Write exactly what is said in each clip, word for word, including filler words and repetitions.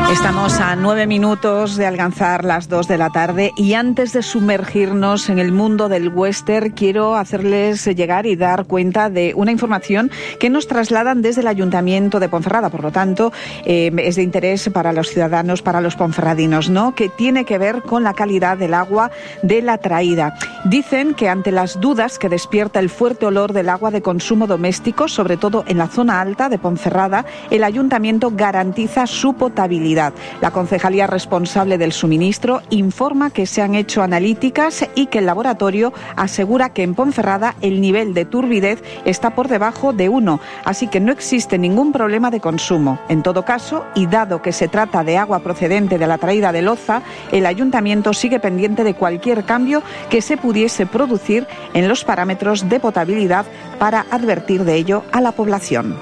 Estamos a nueve minutos de alcanzar las dos de la tarde y antes de sumergirnos en el mundo del western quiero hacerles llegar y dar cuenta de una información que nos trasladan desde el Ayuntamiento de Ponferrada, por lo tanto eh, es de interés para los ciudadanos, para los ponferradinos, ¿no? Que tiene que ver con la calidad del agua de la traída. Dicen que ante las dudas que despierta el fuerte olor del agua de consumo doméstico, sobre todo en la zona alta de Ponferrada, el Ayuntamiento garantiza su potabilidad. La concejalía responsable del suministro informa que se han hecho analíticas y que el laboratorio asegura que en Ponferrada el nivel de turbidez está por debajo de uno, así que no existe ningún problema de consumo. En todo caso, y dado que se trata de agua procedente de la traída de Loza, el Ayuntamiento sigue pendiente de cualquier cambio que se pudiese producir en los parámetros de potabilidad para advertir de ello a la población.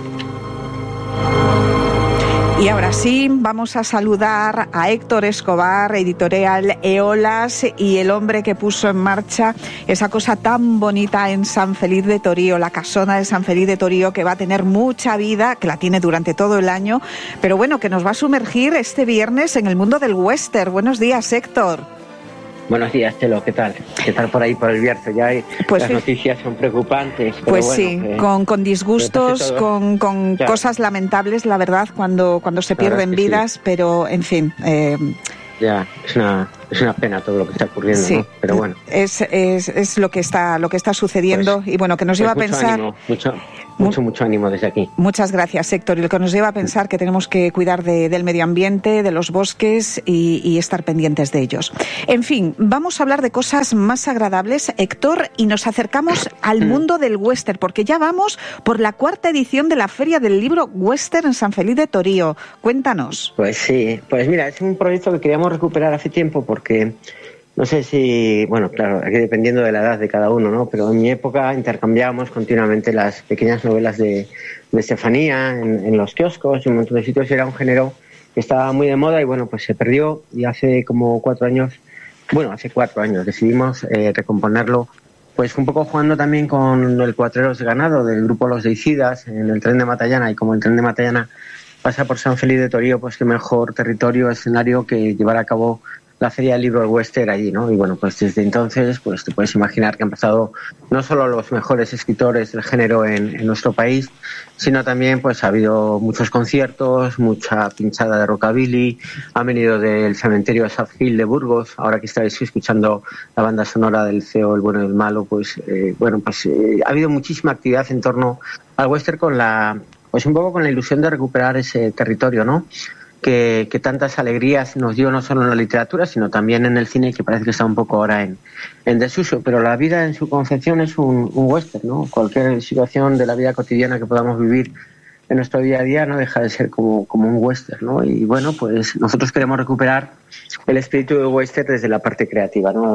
Y ahora sí, vamos a saludar a Héctor Escobar, editorial Eolas, y el hombre que puso en marcha esa cosa tan bonita en San Feliz de Torío, la casona de San Feliz de Torío, que va a tener mucha vida, que la tiene durante todo el año, pero bueno, que nos va a sumergir este viernes en el mundo del western. Buenos días, Héctor. Buenos días, Chelo, ¿qué tal? ¿Qué tal por ahí, por el Bierzo? Ya hay, pues las sí. Noticias son preocupantes. Pero pues bueno, sí, eh, con, con disgustos, con, con cosas lamentables, la verdad, cuando, cuando se pierden vidas, sí. Pero en fin... Eh, Ya, es una, es una pena todo lo que está ocurriendo, sí, ¿no? Pero bueno. Es, es, es lo que está, lo que está sucediendo, pues, y bueno, que nos pues lleva a pensar... Ánimo, mucho, mucho, mucho ánimo desde aquí. Muchas gracias, Héctor. Y lo que nos lleva a pensar que tenemos que cuidar de, del medio ambiente, de los bosques y, y estar pendientes de ellos. En fin, vamos a hablar de cosas más agradables, Héctor, y nos acercamos al mundo del western, porque ya vamos por la cuarta edición de la Feria del Libro Western en San Feliz de Torío. Cuéntanos. Pues sí, pues mira, es un proyecto que queríamos recuperar hace tiempo porque no sé si, bueno, claro, aquí dependiendo de la edad de cada uno, ¿no? Pero en mi época intercambiábamos continuamente las pequeñas novelas de, de Estefanía en, en los kioscos y un montón de sitios. Era un género que estaba muy de moda y bueno, pues se perdió y hace como cuatro años, bueno, hace cuatro años decidimos eh, recomponerlo, pues un poco jugando también con el Cuatreros de Ganado del grupo Los Deicidas en el tren de Matallana, y como el tren de Matallana pasa por San Feliz de Torío, pues qué mejor territorio, escenario que llevar a cabo la Feria del Libro del Western allí, ¿no? Y bueno, pues desde entonces, pues te puedes imaginar que han pasado no solo los mejores escritores del género en, en nuestro país, sino también pues ha habido muchos conciertos, mucha pinchada de rockabilly, han venido del cementerio de South Hill de Burgos, ahora que estáis escuchando la banda sonora del feo, el bueno y el malo, pues eh, bueno, pues eh, ha habido muchísima actividad en torno al western con la... pues un poco con la ilusión de recuperar ese territorio, ¿no? Que, que tantas alegrías nos dio no solo en la literatura, sino también en el cine, que parece que está un poco ahora en, en desuso. Pero la vida en su concepción es un, un western, ¿no? Cualquier situación de la vida cotidiana que podamos vivir en nuestro día a día no deja de ser como, como un western, ¿no? Y bueno, pues nosotros queremos recuperar el espíritu del western desde la parte creativa, ¿no?